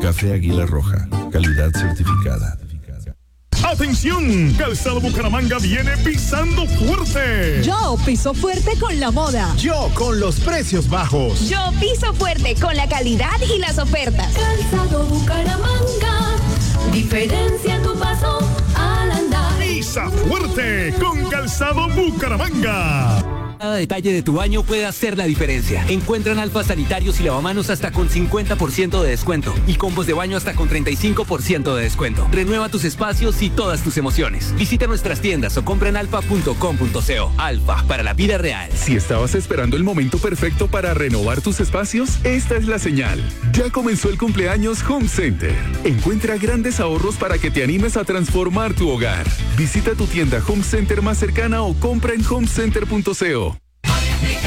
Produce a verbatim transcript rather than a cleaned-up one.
Café Águila Roja, calidad certificada. ¡Atención! Calzado Bucaramanga viene pisando fuerte. Yo piso fuerte con la moda. Yo con los precios bajos. Yo piso fuerte con la calidad y las ofertas. Calzado Bucaramanga, diferencia tu paso al andar. Pisa fuerte con Calzado Bucaramanga. Cada detalle de tu baño puede hacer la diferencia. Encuentran alfas sanitarios y lavamanos hasta con cincuenta por ciento de descuento y combos de baño hasta con treinta y cinco por ciento de descuento. Renueva tus espacios y todas tus emociones. Visita nuestras tiendas o compra en alfa punto com punto co. Alfa, para la vida real. Si estabas esperando el momento perfecto para renovar tus espacios, esta es la señal. Ya comenzó el cumpleaños Home Center. Encuentra grandes ahorros para que te animes a transformar tu hogar. Visita tu tienda Home Center más cercana o compra en home center punto co.